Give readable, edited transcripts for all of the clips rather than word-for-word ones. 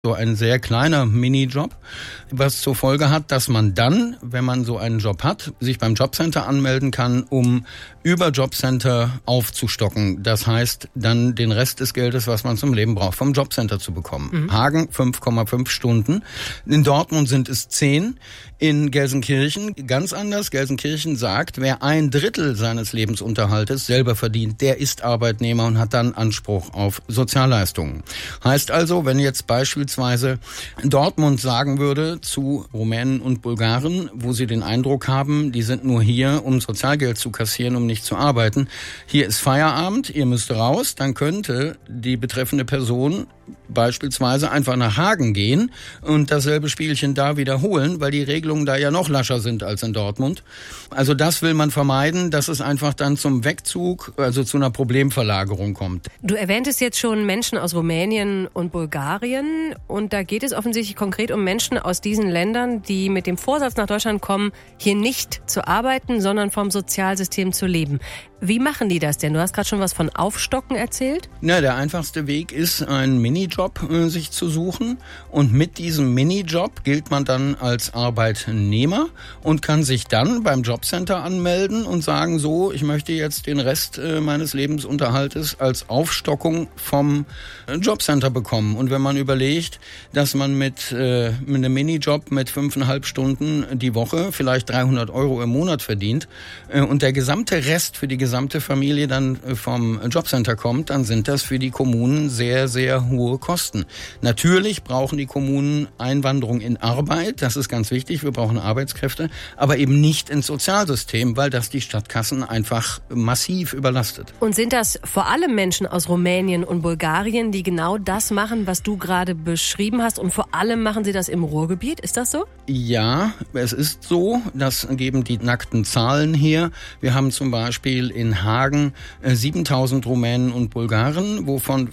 So ein sehr kleiner Minijob, was zur Folge hat, dass man dann, wenn man so einen Job hat, sich beim Jobcenter anmelden kann, um über Jobcenter aufzustocken. Das heißt, dann den Rest des Geldes, was man zum Leben braucht, vom Jobcenter zu bekommen. Hagen 5,5 Stunden. In Dortmund sind es 10. In Gelsenkirchen ganz anders. Gelsenkirchen sagt, wer 1/3 seines Lebensunterhaltes selber verdient, der ist Arbeitnehmer und hat dann Anspruch auf Sozialleistungen. Heißt also, wenn jetzt beispielsweise Dortmund sagen würde zu Rumänen und Bulgaren, wo sie den Eindruck haben, die sind nur hier, um Sozialgeld zu kassieren, um nicht zu arbeiten. Hier ist Feierabend, ihr müsst raus, dann könnte die betreffende Person beispielsweise einfach nach Hagen gehen und dasselbe Spielchen da wiederholen, weil die Regelungen da ja noch lascher sind als in Dortmund. Also das will man vermeiden, dass es einfach dann zum Wegzug, also zu einer Problemverlagerung kommt. Du erwähntest jetzt schon Menschen aus Rumänien und Bulgarien und da geht es offensichtlich konkret um Menschen aus diesen Ländern, die mit dem Vorsatz nach Deutschland kommen, hier nicht zu arbeiten, sondern vom Sozialsystem zu leben. Wie machen die das denn? Du hast gerade schon was von Aufstocken erzählt. Na, der einfachste Weg ist, einen Minijob sich zu suchen. Und mit diesem Minijob gilt man dann als Arbeitnehmer und kann sich dann beim Jobcenter anmelden und sagen, so, ich möchte jetzt den Rest meines Lebensunterhaltes als Aufstockung vom Jobcenter bekommen. Und wenn man überlegt, dass man mit einem Minijob mit 5,5 Stunden die Woche vielleicht 300 € im Monat verdient und der gesamte Rest für die gesamte Familie dann vom Jobcenter kommt, dann sind das für die Kommunen sehr, sehr hohe Kosten. Natürlich brauchen die Kommunen Einwanderung in Arbeit, das ist ganz wichtig, wir brauchen Arbeitskräfte, aber eben nicht ins Sozialsystem, weil das die Stadtkassen einfach massiv überlastet. Und sind das vor allem Menschen aus Rumänien und Bulgarien, die genau das machen, was du gerade beschrieben hast und vor allem machen sie das im Ruhrgebiet? Ist das so? Ja, es ist so, das geben die nackten Zahlen her. Wir haben zum Beispiel in Hagen 7.000 Rumänen und Bulgaren, wovon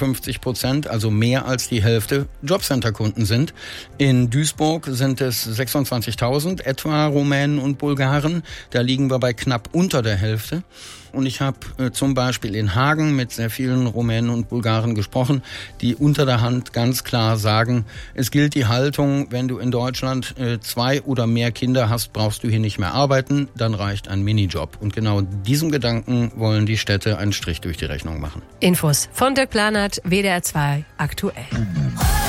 55%, also mehr als die Hälfte, Jobcenter-Kunden sind. In Duisburg sind es 26.000 etwa Rumänen und Bulgaren. Da liegen wir bei knapp unter der Hälfte. Und ich habe zum Beispiel in Hagen mit sehr vielen Rumänen und Bulgaren gesprochen, die unter der Hand ganz klar sagen, es gilt die Haltung, wenn du in Deutschland 2 oder mehr Kinder hast, brauchst du hier nicht mehr arbeiten, dann reicht ein Minijob. Und genau diesem Gedanken wollen die Städte einen Strich durch die Rechnung machen. Infos von Dirk Planert, WDR 2 aktuell.